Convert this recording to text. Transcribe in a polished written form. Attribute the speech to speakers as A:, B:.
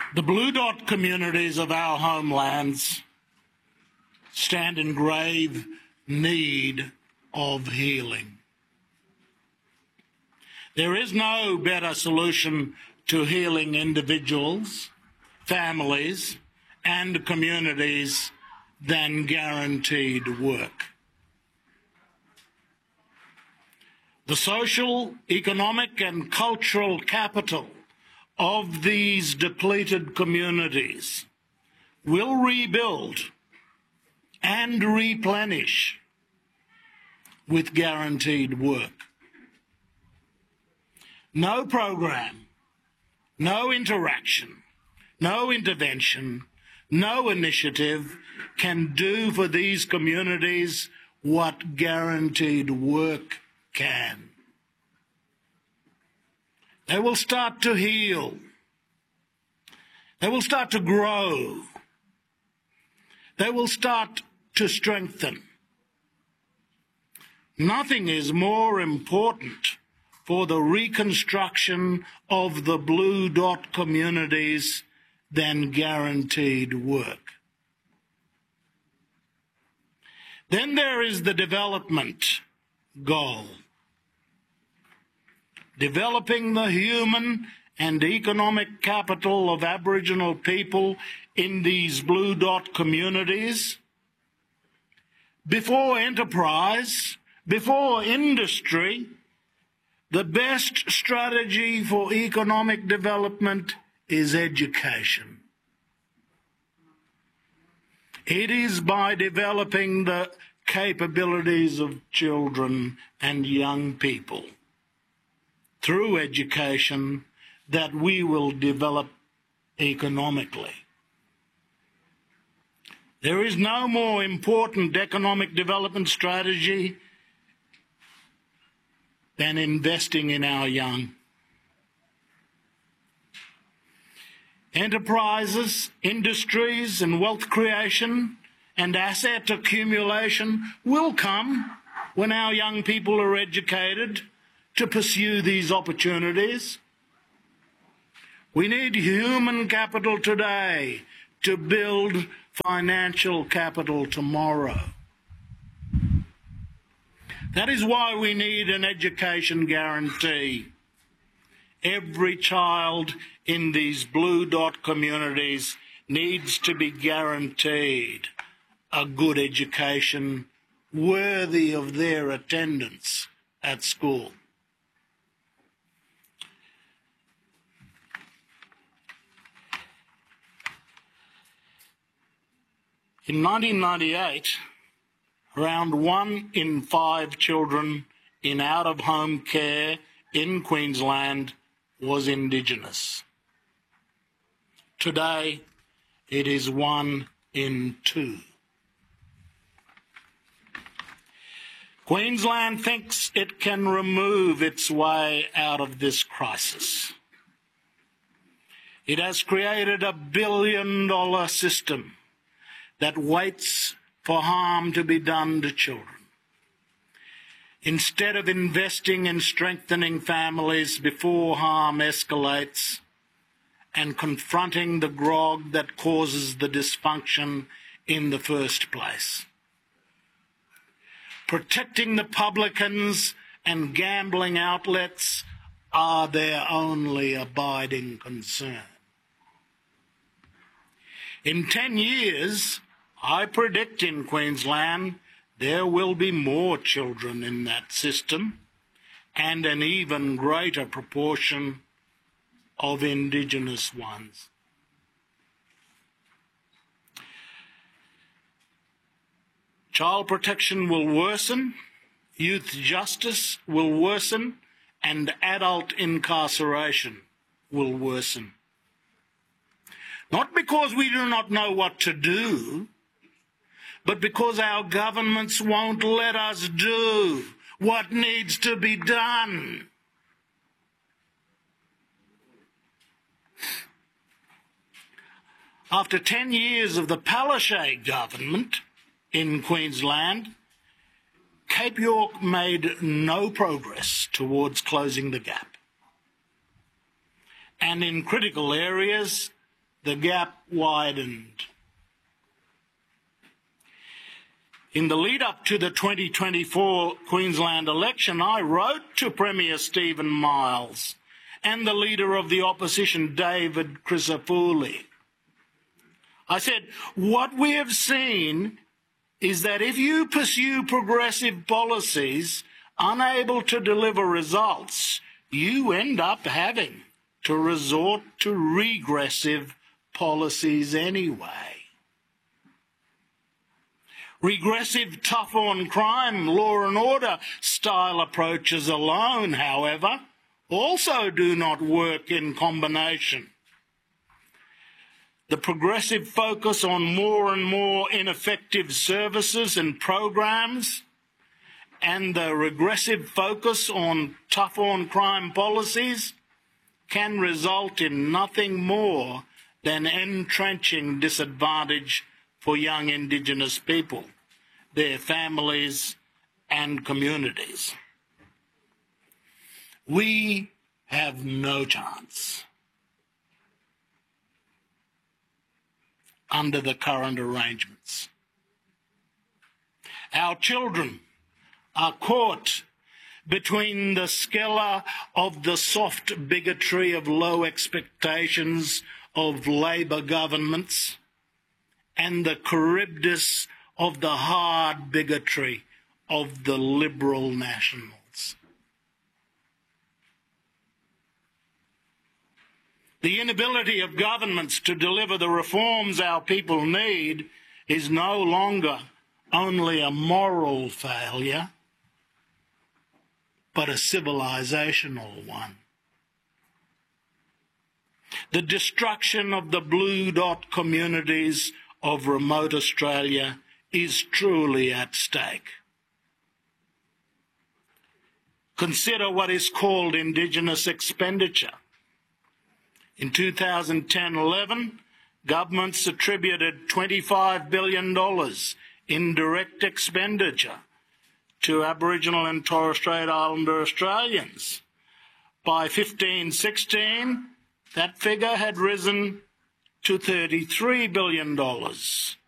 A: The Blue Dot communities of our homelands stand in grave need of healing. There is no better solution to healing individuals, families, and communities than guaranteed work. The social, economic, and cultural capital of these depleted communities will rebuild and replenish with guaranteed work. No program, no interaction, no intervention, no initiative can do for these communities what guaranteed work can. They will start to heal. They will start to grow. They will start to strengthen. Nothing is more important for the reconstruction of the Blue Dot communities than guaranteed work. Then there is the development goal. Developing the human and economic capital of Aboriginal people in these Blue Dot communities. Before enterprise, before industry, the best strategy for economic development is education. It is by developing the capabilities of children and young people through education that we will develop economically. There is no more important economic development strategy than investing in our young. Enterprises, industries, and wealth creation and asset accumulation will come when our young people are educated to pursue these opportunities. We need human capital today to build financial capital tomorrow. That is why we need an education guarantee. Every child in these Blue Dot communities needs to be guaranteed a good education worthy of their attendance at school. In 1998, around 1 in 5 children in out-of-home care in Queensland was Indigenous. Today, it is 1 in 2. Queensland thinks it can remove its way out of this crisis. It has created a billion-dollar system that waits for harm to be done to children. Instead of investing in strengthening families before harm escalates and confronting the grog that causes the dysfunction in the first place. Protecting the publicans and gambling outlets are their only abiding concern. In 10 years, I predict in Queensland there will be more children in that system and an even greater proportion of Indigenous ones. Child protection will worsen, youth justice will worsen, and adult incarceration will worsen. Not because we do not know what to do, but because our governments won't let us do what needs to be done. After 10 years of the Palaszczuk government in Queensland, Cape York made no progress towards closing the gap. And in critical areas, the gap widened. In the lead-up to the 2024 Queensland election, I wrote to Premier Stephen Miles and the Leader of the Opposition, David Crisafulli. I said, what we have seen is that if you pursue progressive policies unable to deliver results, you end up having to resort to regressive policies anyway. Regressive, tough-on-crime, law and order style approaches alone, however, also do not work in combination. The progressive focus on more and more ineffective services and programs and the regressive focus on tough-on-crime policies can result in nothing more than entrenching disadvantage for young Indigenous people, their families and communities. We have no chance under the current arrangements. Our children are caught between the skella of the soft bigotry of low expectations of Labor governments and the Charybdis of the hard bigotry of the Liberal Nationals. The inability of governments to deliver the reforms our people need is no longer only a moral failure, but a civilisational one. The destruction of the blue dot communities of remote Australia is truly at stake. Consider what is called Indigenous expenditure. In 2010-11, governments attributed $25 billion in direct expenditure to Aboriginal and Torres Strait Islander Australians. By 15-16, that figure had risen to $33 billion.